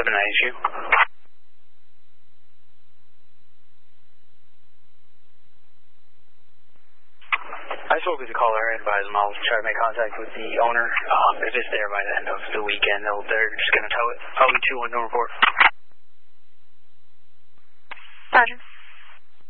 issue. I spoke with the caller. I advised them I'll try to make contact with the owner. If it's there by the end of the weekend, they're just going to tow it. I'll be 2-1, no report. Roger.